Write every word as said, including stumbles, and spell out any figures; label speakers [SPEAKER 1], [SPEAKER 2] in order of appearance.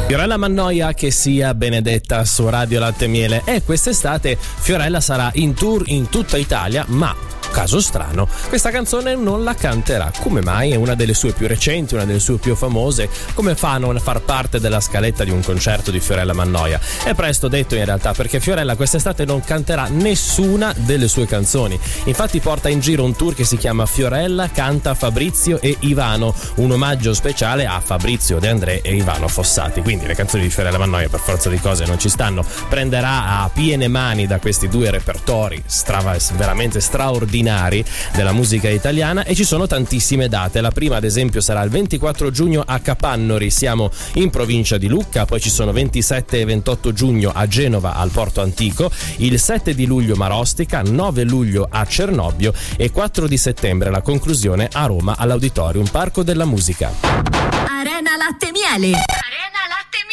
[SPEAKER 1] Fiorella Mannoia, che sia benedetta su Radio Latte e Miele. E quest'estate Fiorella sarà in tour in tutta Italia, ma caso strano, questa canzone non la canterà. Come mai? È una delle sue più recenti, una delle sue più famose. Come fa a non far parte della scaletta di un concerto di Fiorella Mannoia? È presto detto in realtà, perché Fiorella quest'estate non canterà nessuna delle sue canzoni. Infatti porta in giro un tour che si chiama Fiorella canta Fabrizio e Ivano, un omaggio speciale a Fabrizio De André e Ivano Fossati. Quindi le canzoni di Fiorella Mannoia per forza di cose non ci stanno. Prenderà a piene mani da questi due repertori strava, veramente straordinari della musica italiana, e ci sono tantissime date. La prima ad esempio sarà il ventiquattro giugno a Capannori, siamo in provincia di Lucca. Poi ci sono ventisette e ventotto giugno a Genova al Porto Antico, il sette di luglio Marostica, nove luglio a Cernobbio e quattro di settembre la conclusione a Roma all'Auditorium Parco della Musica.
[SPEAKER 2] Arena Latte e Miele.